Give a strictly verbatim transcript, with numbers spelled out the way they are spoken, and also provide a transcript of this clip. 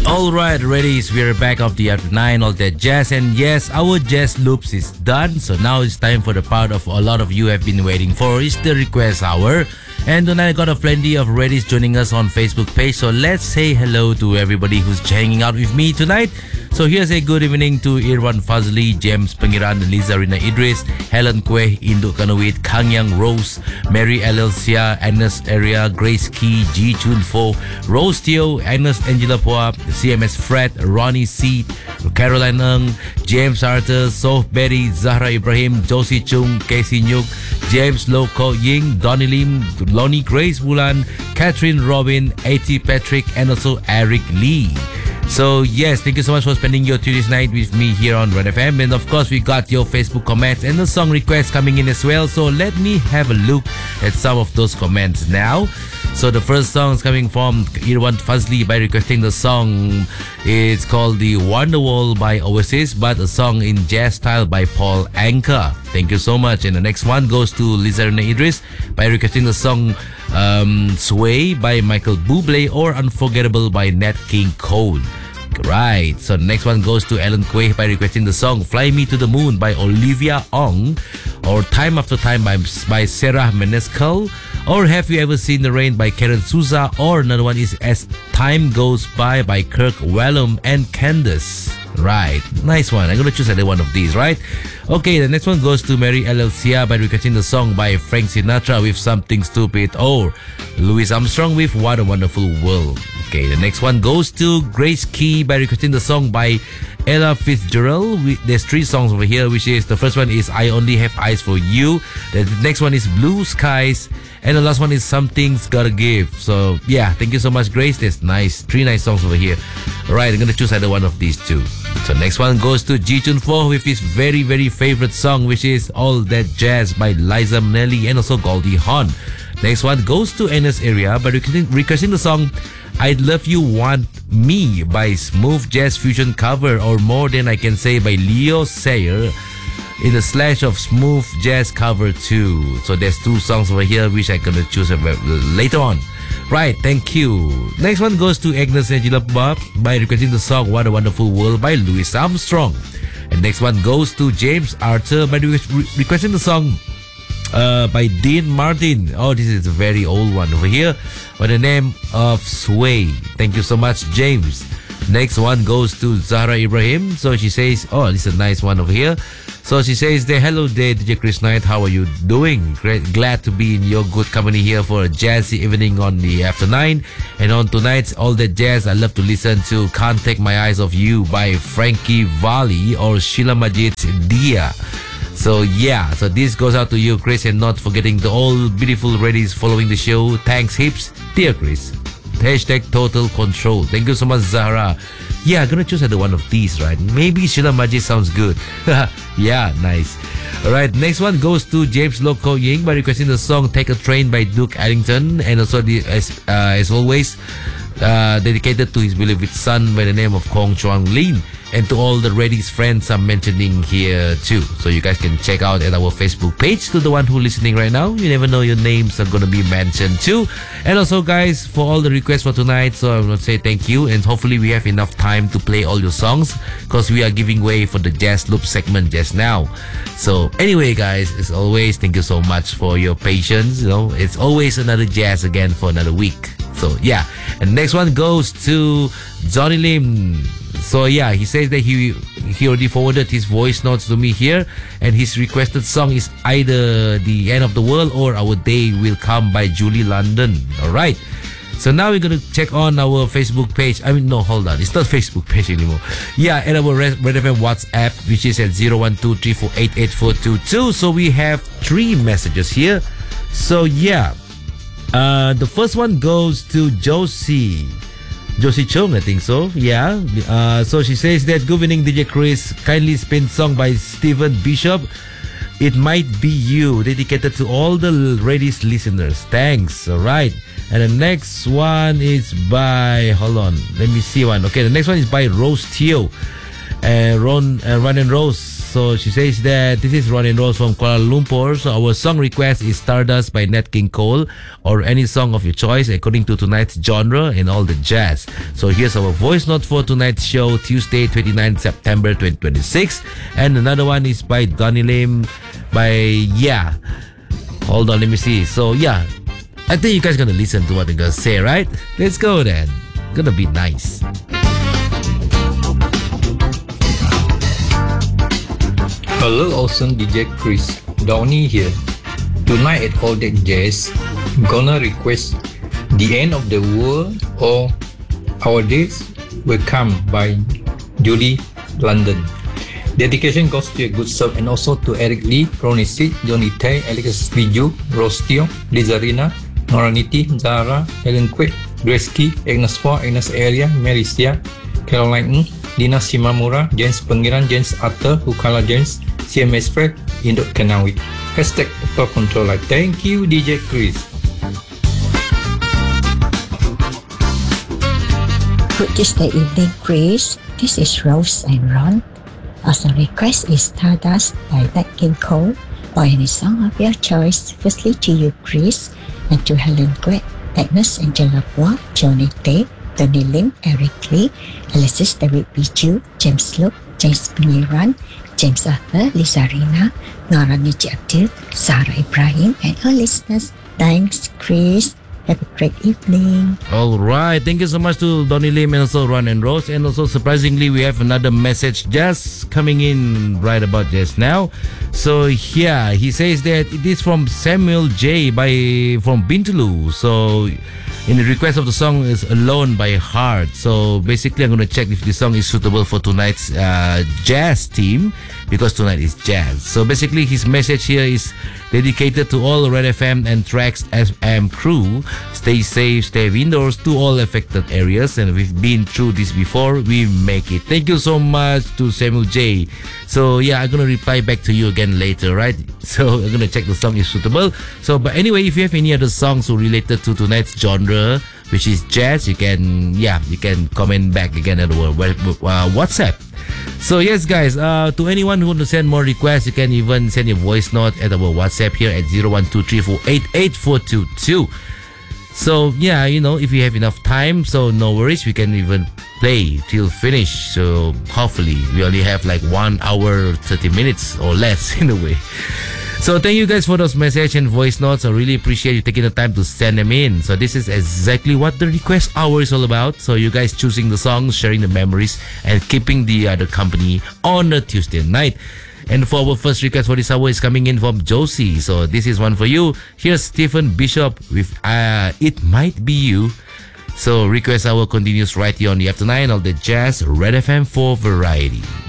All right, readies, we're back of the after nine, all that jazz, and yes, our jazz loops is done. So now it's time for the part of a lot of you have been waiting for. It's the request hour, and tonight I got a plenty of readies joining us on Facebook page. So let's say hello to everybody who's hanging out with me tonight. So here's a good evening to Irwan Fazli, James Pengiran, Liza Rina Idris, Helen Kweh, Induk Kanawit, Kang Yang Rose, Mary Alelsia, Agnes Area, Grace Key, Ji Chun Fo, Rose Teo, Agnes Angela Poa, C M S Fred, Ronnie C, Caroline Ng, James Arthur, Soph Berry, Zahra Ibrahim, Josie Chung, Casey Nyuk, James Loko Ying, Donnie Lim, Lonnie Grace Wulan, Catherine Robin, A T Patrick, and also Eric Lee. So yes, thank you so much for spending your Tuesday night with me here on Red F M. And of course, we got your Facebook comments and the song requests coming in as well. So let me have a look at some of those comments now. So the first song is coming from Irwan Fazli by requesting the song. It's called The Wonderwall by Oasis, but a song in jazz style by Paul Anka. Thank you so much. And the next one goes to Liza Rina Idris by requesting the song um, Sway by Michael Bublé or Unforgettable by Nat King Cole. Right, so the next one goes to Ellen Kweh by requesting the song Fly Me to the Moon by Olivia Ong, or Time After Time by, by Sarah Menescal, or Have You Ever Seen the Rain by Karen Souza, or another one is As Time Goes By by Kirk Whalum and Candace. Right, nice one. I'm gonna choose either one of these, right? Okay, the next one goes to Mary Alelsia by requesting the song by Frank Sinatra with Something Stupid, or Louis Armstrong with What a Wonderful World. Okay, the next one goes to Grace Key by requesting the song by Ella Fitzgerald. There's three songs over here, which is the first one is I Only Have Eyes for You. The next one is Blue Skies, and the last one is Something's Gotta Give. So yeah, thank you so much, Grace. There's nice, three nice songs over here. Alright, I'm gonna choose either one of these two. So next one goes to Ji Chun Fo with his very very favorite song, which is All That Jazz by Liza Minnelli and also Goldie Hawn. Next one goes to N S Area by requesting the song I'd Love You Want Me by Smooth Jazz Fusion Cover, or More Than I Can Say by Leo Sayer in a slash of Smooth Jazz Cover too. So there's two songs over here which I'm gonna choose later on. Right, thank you. Next one goes to Agnes Angela Bob by requesting the song What a Wonderful World by Louis Armstrong. And next one goes to James Arthur by re- requesting the song uh, by Dean Martin. Oh, this is a very old one over here by the name of Sway. Thank you so much, James. Next one goes to Zahra Ibrahim. So she says, oh, this is a nice one over here. So she says, there, hello there, D J Chris Knight. How are you doing? Great, glad to be in your good company here for a jazzy evening on the After Nine. And on tonight's All That Jazz, I love to listen to Can't Take My Eyes Off You by Frankie Valli or Sheila Majid's Dia. So yeah, so this goes out to you, Chris, and not forgetting the all beautiful ladies following the show. Thanks heaps, dear Chris. Hashtag Total Control. Thank you so much, Zahra. Yeah, I'm gonna choose either one of these, right? Maybe Sheila Majid sounds good. Yeah, nice. Alright, next one goes to James Loko Ying by requesting the song Take a Train by Duke Ellington, and also the, as, uh, as always, uh, dedicated to his beloved son by the name of Kong Chuang Lin, and to all the Reddy's friends I'm mentioning here too. So you guys can check out at our Facebook page. To the one who listening right now, you never know, your names are gonna be mentioned too. And also guys, for all the requests for tonight, so I want to say thank you, and hopefully we have enough time to play all your songs, because we are giving way for the Jazz Loop segment just now. So anyway guys, as always, thank you so much for your patience. You know, it's always another jazz again for another week. So yeah, and next one goes to Johnny Lim. So yeah, he says that he he already forwarded his voice notes to me here, and his requested song is either The End of the World or Our Day Will Come by Julie London. Alright, so now we're gonna check on our Facebook page. I mean, no, hold on, it's not Facebook page anymore. Yeah, and our Red F M WhatsApp, which is at zero one two three four eight eight four two two. So we have three messages here. So yeah, uh, the first one goes to Josie. Josie Chung, I think so. Yeah. Uh, so she says that, good evening, D J Chris. Kindly spin song by Stephen Bishop. It Might Be You, dedicated to all the Reddy's listeners. Thanks. All right. And the next one is by, hold on, let me see one. Okay, the next one is by Rose Teo. Uh, Ron, uh, Ron and Rose So she says that this is Ron and Rose from Kuala Lumpur. So our song request is Stardust by Nat King Cole, or any song of your choice according to tonight's genre and all the jazz. So here's our voice note for tonight's show, Tuesday, twenty-ninth September twenty twenty-six. And another one is by Donny Lim by Yeah. Hold on, let me see. So yeah, I think you guys gonna listen to what they're gonna say, right? Let's go then. Gonna be nice. Hello, awesome D J Chris. Donny here. Tonight at All That Jazz, gonna request The End of the World or Our Days Will Come by Julie London. Dedication goes to a good self and also to Eric Lee, Ronnie C, Johnny Tay, Alexis Viju, Rose Teo, Lizarina, Noraniti, Zara, Helen Quick, Grace Key, Agnes Hua, Agnes Aria, Mary Sia, Caroline Ng, Dina Shimamura, James Pengiran, James Arthur, Hukala James, C M S Fred, Indok Kanawi. Hashtag Total Controller. Thank you, D J Chris. Good Tuesday evening, Chris. This is Rose and Ron. Also, request is Stardust by Nat King Cole, or any song of your choice. Firstly to you, Chris, and to Helen Quet, Agnes Angela Bois, Johnny Tay, Donny Lim, Eric Lee, Alexis David Biju, James Luke, James Pengiran, James Arthur, Lisa Rina, Nora Niji Abdul, Sarah Ibrahim, and all listeners. Thanks, Chris. Have a great evening. All right. Thank you so much to Donny Lim and also Ron and Rose. And also, surprisingly, we have another message just coming in right about just now. So, yeah, he says that it is from Samuel J. by from Bintulu. So, in the request of the song is Alone by Heart. So, basically, I'm going to check if this song is suitable for tonight's uh, jazz theme, because tonight is jazz. So, basically, his message here is dedicated to all Red F M and Trax F M crew. Stay safe, stay indoors to all affected areas, and we've been through this before, we make it. Thank you so much to Samuel J. So yeah, I'm gonna reply back to you again later, right? So I'm gonna check the song is suitable. So but anyway, if you have any other songs related to tonight's genre, which is jazz, you can yeah you can comment back again at our uh, WhatsApp. So yes, guys, uh, to anyone who want to send more requests, you can even send your voice note at our WhatsApp here at zero one two three four eight eight four two two. So yeah, you know, if you have enough time, so no worries, we can even play till finish. So hopefully we only have like one hour thirty minutes or less in a way. So thank you guys for those messages and voice notes. I really appreciate you taking the time to send them in. So this is exactly what the request hour is all about. So you guys choosing the songs, sharing the memories, and keeping the other company on a Tuesday night. And for our first request for this hour is coming in from Josie. So this is one for you. Here's Stephen Bishop with uh, It Might Be You. So request hour continues right here on the After Nine of the Jazz Red F M for Variety.